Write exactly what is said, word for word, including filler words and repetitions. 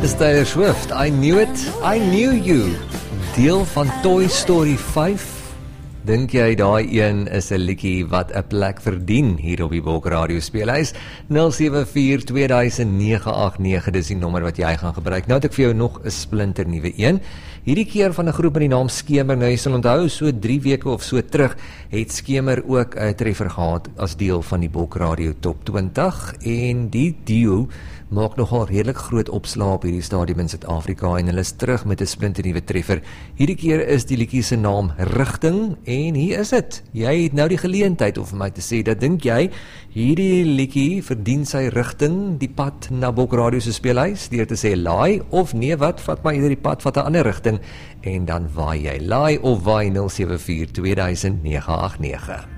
Dis Taylor Swift, I Knew It, I Knew You, deel van Toy Story vyf. Dink jy daai een is 'n liedjie wat 'n plek verdien hier op die Bulk Radio speelhuis? nul sewe vier twee nege agt nege, dis die nommer wat jy gaan gebruik. Nou het ek vir jou nog 'n splinter nuwe een. Hierdie keer van 'n groep met die naam Skemer. Nou jy sal onthou, so drie weke of so terug het Skemer ook 'n treffer gehad as deel van die Bulk Radio Top twintig, en die duo maak nogal redelik groot opslaa op hierdie stadium in Suid-Afrika, en hulle is terug met 'n splinter nuwe treffer. Hierdie keer is die liedjie se naam Rigting, en hier is dit. Jy het nou die geleentheid om vir my te sê, dat dink jy hierdie liedjie verdien sy rigting, die pad na Bulk Radio se speelhuis, deur te sê laai, of nee, wat, vat maar eerder die pad, vat 'n ander rigting, en dan waai jy. Laai of waai, nul sewe vier twee nege agt nege.